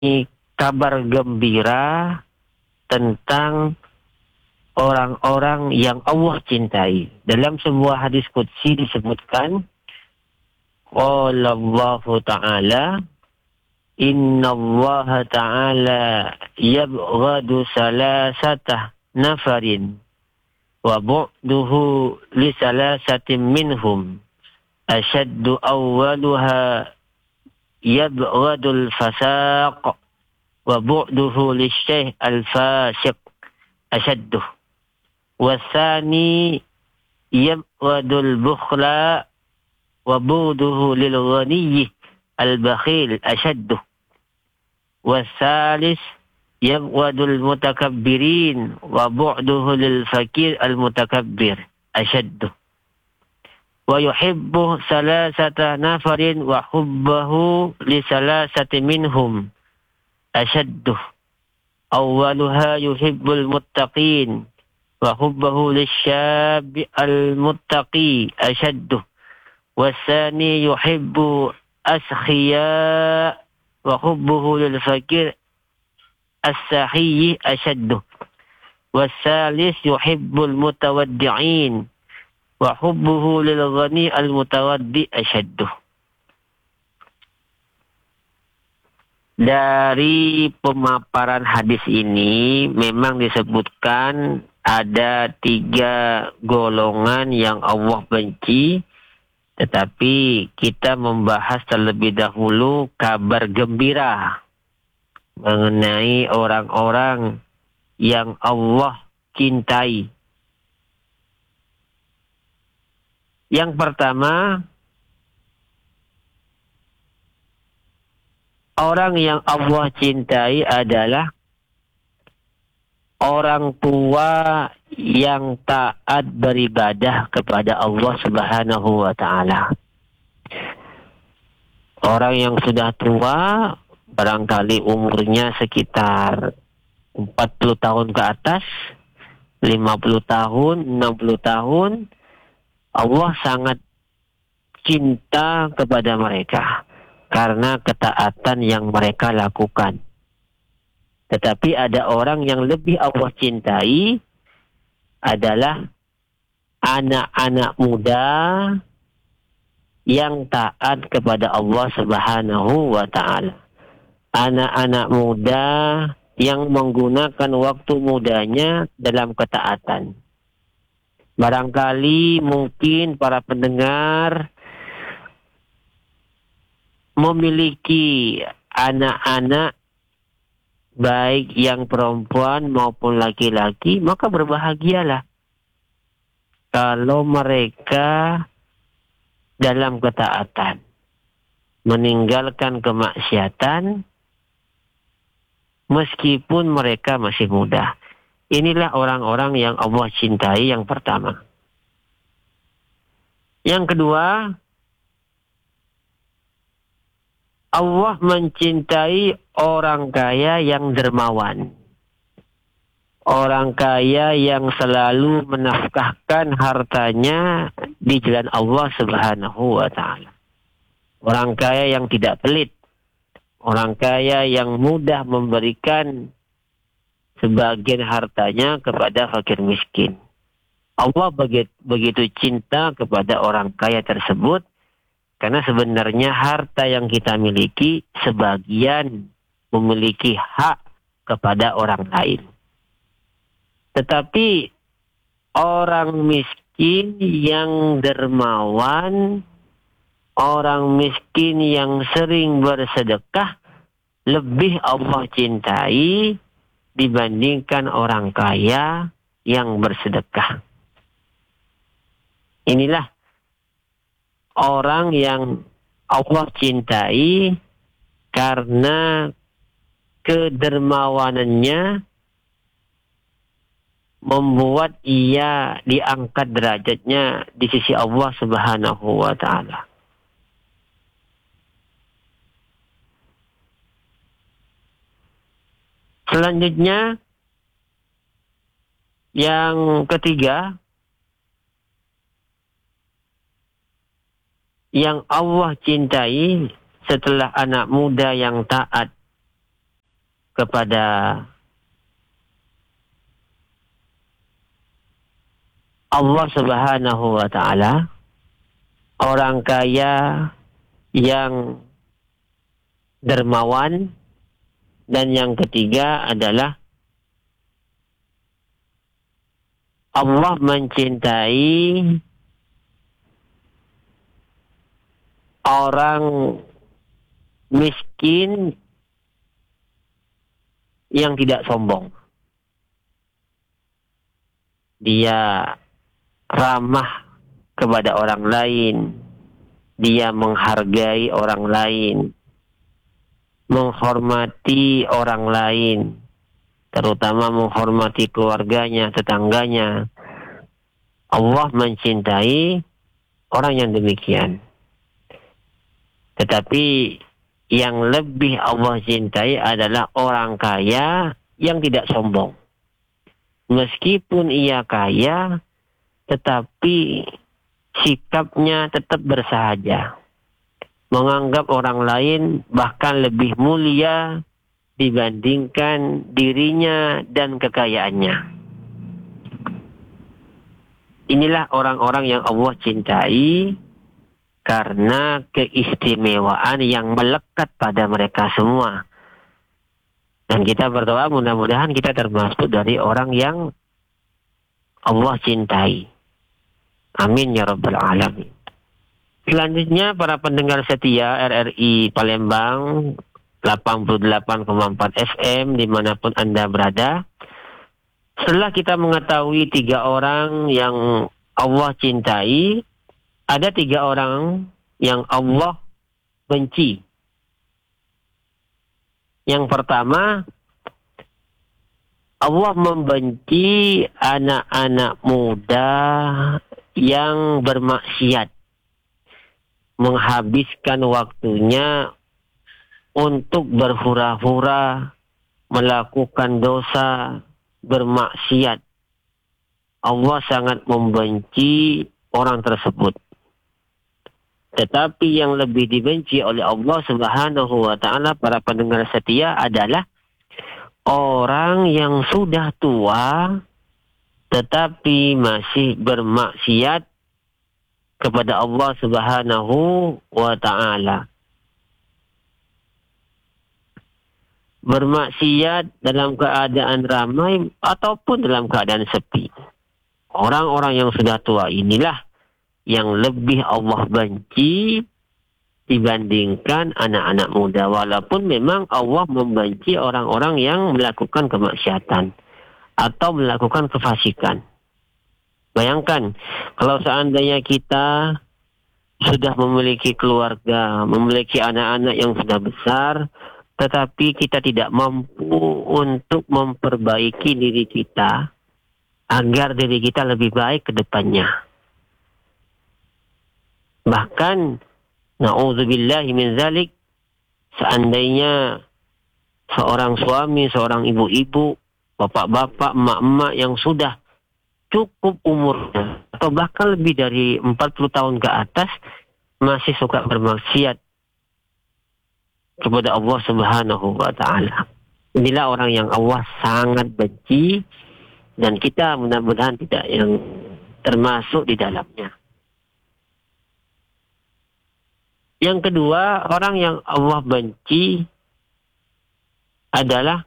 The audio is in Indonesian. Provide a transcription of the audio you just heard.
kabar gembira tentang orang-orang yang Allah cintai. Dalam sebuah hadis qudsi disebutkan, qala Allah Ta'ala, inna Allah Ta'ala yabghadu salasata nafarin wa bu'duhu li salasatin minhum ashaddu awwaluha yabghadul fasaq wa bu'duhu lisyaih al-fasiq ashadduh wasani yabghadul bukhla wa bu'duhu lil ghaniyyi al-bakhil ashadduh wasalis yabghadul mutakabbirin wa bu'duhu lil fakir al-mutakabbir ashadduh wa yuhibbu salasata nafarin wa hubbahu li salasati minhum ashadduh awwaluha yuhibbul muttaqin wa hubbahu lisyabi al-muttaqi ashadduh wasani yuhibbu askhiya wa hubbuhu lil fakir as-sahiyyi ashadduh wasalis yuhibbul mutawaddi'in wa hubbuhu lil ghani al mutawaddi asyadduh. Dari pemaparan hadis ini memang disebutkan ada 3 golongan yang Allah benci, tetapi kita membahas terlebih dahulu kabar gembira mengenai orang-orang yang Allah cintai. Yang pertama, orang yang Allah cintai adalah orang tua yang taat beribadah kepada Allah Subhanahu wa Ta'ala. Orang yang sudah tua, barangkali umurnya sekitar 40 tahun ke atas, 50 tahun, 60 tahun, Allah sangat cinta kepada mereka karena ketaatan yang mereka lakukan. Tetapi ada orang yang lebih Allah cintai adalah anak-anak muda yang taat kepada Allah Subhanahu wa Ta'ala. Anak-anak muda yang menggunakan waktu mudanya dalam ketaatan. Barangkali mungkin para pendengar memiliki anak-anak baik yang perempuan maupun laki-laki, maka berbahagialah kalau mereka dalam ketaatan, meninggalkan kemaksiatan meskipun mereka masih muda. Inilah orang-orang yang Allah cintai yang pertama. Yang kedua, Allah mencintai orang kaya yang dermawan. Orang kaya yang selalu menafkahkan hartanya di jalan Allah Subhanahu wa Ta'ala. Orang kaya yang tidak pelit. Orang kaya yang mudah memberikan sebagian hartanya kepada fakir miskin. Allah begitu cinta kepada orang kaya tersebut, karena sebenarnya harta yang kita miliki sebagian memiliki hak kepada orang lain. Tetapi orang miskin yang dermawan, orang miskin yang sering bersedekah, lebih Allah cintai dibandingkan orang kaya yang bersedekah. Inilah orang yang Allah cintai karena kedermawanannya membuat ia diangkat derajatnya di sisi Allah Subhanahu wa Ta'ala. Selanjutnya, yang ketiga, yang Allah cintai setelah anak muda yang taat kepada Allah Subhanahu wa ta'ala, orang kaya yang dermawan, dan yang ketiga adalah Allah mencintai orang miskin yang tidak sombong. Dia ramah kepada orang lain, dia menghargai orang lain, menghormati orang lain, terutama menghormati keluarganya, tetangganya. Allah mencintai orang yang demikian. Tetapi yang lebih Allah cintai adalah orang kaya yang tidak sombong. Meskipun ia kaya, tetapi sikapnya tetap bersahaja. Menganggap orang lain bahkan lebih mulia dibandingkan dirinya dan kekayaannya. Inilah orang-orang yang Allah cintai karena keistimewaan yang melekat pada mereka semua. Dan kita berdoa mudah-mudahan kita termasuk dari orang yang Allah cintai. Amin ya rabbal alamin. Selanjutnya para pendengar setia RRI Palembang 88,4 FM dimanapun Anda berada. Setelah kita mengetahui 3 orang yang Allah cintai, ada 3 orang yang Allah benci. Yang pertama, Allah membenci anak-anak muda yang bermaksiat, menghabiskan waktunya untuk berhura-hura, melakukan dosa, bermaksiat. Allah sangat membenci orang tersebut. Tetapi yang lebih dibenci oleh Allah Subhanahu wa ta'ala, para pendengar setia, adalah orang yang sudah tua tetapi masih bermaksiat kepada Allah Subhanahu wa ta'ala. Bermaksiat dalam keadaan ramai ataupun dalam keadaan sepi. Orang-orang yang sudah tua inilah yang lebih Allah benci dibandingkan anak-anak muda. Walaupun memang Allah membenci orang-orang yang melakukan kemaksiatan atau melakukan kefasikan. Bayangkan kalau seandainya kita sudah memiliki keluarga, memiliki anak-anak yang sudah besar, tetapi kita tidak mampu untuk memperbaiki diri kita agar diri kita lebih baik ke depannya. Bahkan na'udzubillahi min zalik, seandainya seorang suami, seorang ibu-ibu, bapak-bapak, emak-emak yang sudah cukup umurnya atau bahkan lebih dari 40 tahun ke atas masih suka bermaksiat kepada Allah Subhanahu wa ta'ala. Inilah orang yang Allah sangat benci dan kita mudah-mudahan tidak yang termasuk di dalamnya. Yang kedua, orang yang Allah benci adalah